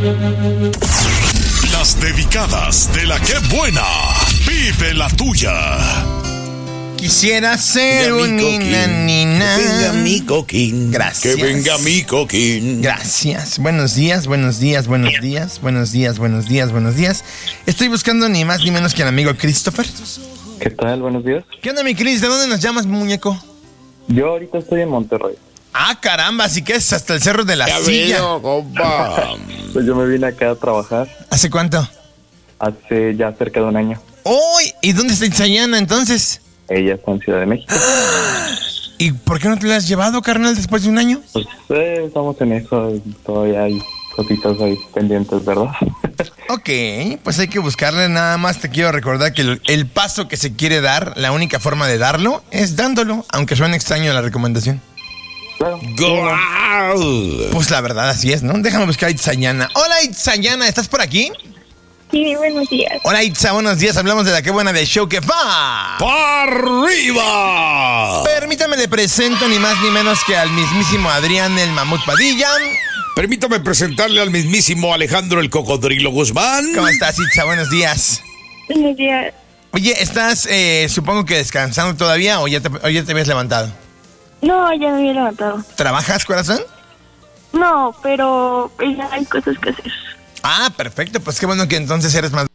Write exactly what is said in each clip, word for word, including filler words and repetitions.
Las dedicadas de la que buena. Vive la tuya. Quisiera ser un nina, nina. Que venga mi coquín. Gracias. Que venga mi coquín. Gracias. Buenos días, buenos días, buenos días, buenos días, buenos días, buenos días. Estoy buscando ni más ni menos que al amigo Christopher. ¿Qué tal? Buenos días. ¿Qué onda, mi Chris? ¿De dónde nos llamas, muñeco? Yo ahorita estoy en Monterrey. Ah, caramba, así que es hasta el Cerro de la Ya Silla. veo, compa. Pues yo me vine acá a trabajar ¿Hace cuánto? hace ya cerca de un año. ¡Uy! ¿Y dónde está Itzayana, entonces? Ella está en Ciudad de México. ¿Y por qué no te la has llevado, carnal, después de un año? Pues eh, estamos en eso. Todavía hay cositas ahí pendientes, ¿verdad? Ok, pues hay que buscarle. Nada más te quiero recordar que el, el paso que se quiere dar, la única forma de darlo es dándolo, aunque suene extraño la recomendación. Claro. Guau. Pues la verdad así es, ¿no? Déjame buscar a Itzayana. Hola, Itzayana, ¿estás por aquí? Sí, buenos días. Hola, Itza, buenos días. Hablamos de la que buena del show que va. ¡Pa' arriba! Permítame, le presento ni más ni menos que al mismísimo Adrián el Mamut Padilla. Permítame presentarle al mismísimo Alejandro el Cocodrilo Guzmán. ¿Cómo estás, Itza? Buenos días. Buenos días. Oye, ¿estás, eh, supongo que descansando todavía o ya te, o ya te habías levantado? No, ya me había levantado. ¿Trabajas, corazón? No, pero ya hay cosas que hacer. Ah, perfecto. Pues qué bueno que entonces eres más...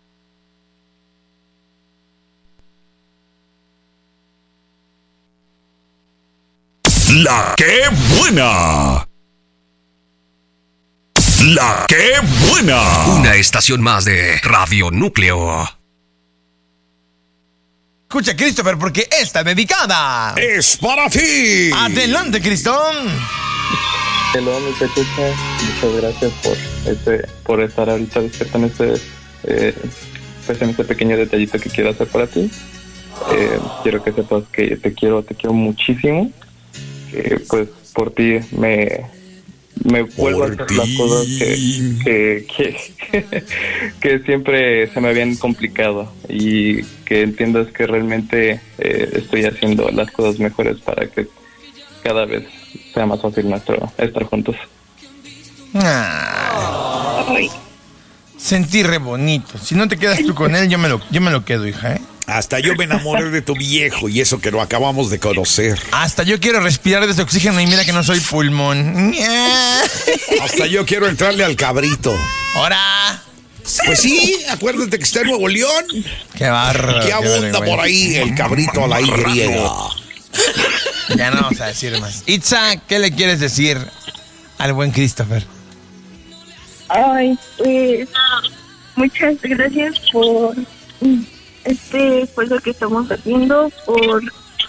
La que buena. La que buena. Una estación más de Radio Núcleo. Escucha, Christopher, porque está dedicada. ¡Es para ti! Adelante, Cristón. Hello, mi pechucha. Muchas gracias por este, por estar ahorita despierta en este, eh, pues en este pequeño detallito que quiero hacer para ti. Eh, quiero que sepas que te quiero, te quiero muchísimo. Que pues por ti me, me vuelvo a hacer ti. las cosas que, que, que, que siempre se me habían complicado y que entiendas que realmente eh, estoy haciendo las cosas mejores para que cada vez sea más fácil nuestro estar juntos. Ah, Ay, sentí re bonito. Si no te quedas tú con él, yo me lo, yo me lo quedo, hija, ¿eh? Hasta yo me enamoré de tu viejo y eso que lo acabamos de conocer. Hasta yo quiero respirar de ese oxígeno y mira que no soy pulmón. Hasta yo quiero entrarle al cabrito. ¡Hora! Pues sí, acuérdate que está en Nuevo León. ¡Qué bárbaro! ¿Qué abunda por ahí el cabrito a la Y? Ya no vamos a decir más. Itza, ¿qué le quieres decir al buen Christopher? ay, pues muchas gracias por este esfuerzo que estamos haciendo, por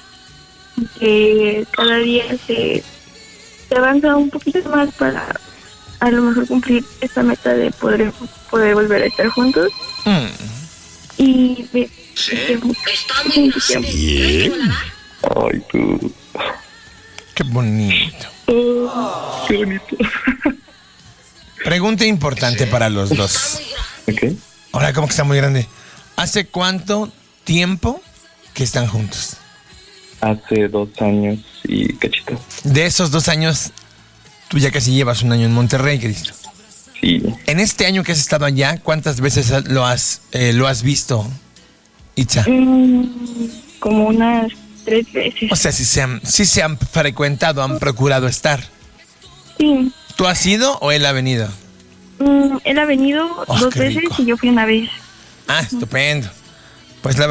que cada día se, se avanza un poquito más para a lo mejor cumplir esta meta de poder poder volver a estar juntos. Mm. Y me, este, mucho Bien. Ay, tú. ¡Qué bonito! Oh, qué bonito. Pregunta importante para los dos. Ok. Ahora, como que está muy grande. ¿Hace cuánto tiempo que están juntos? Hace dos años y cachito. De esos dos años, tú ya casi llevas un año en Monterrey, Cristo. Sí. En este año que has estado allá, ¿cuántas veces lo has, eh, lo has visto, Itza? Mm, como unas tres veces. O sea, si se han, si se han frecuentado, han procurado estar. Sí. ¿Tú has ido o él ha venido? Mm, él ha venido Oh, dos qué veces rico. y yo fui una vez. Ah, estupendo. Pues la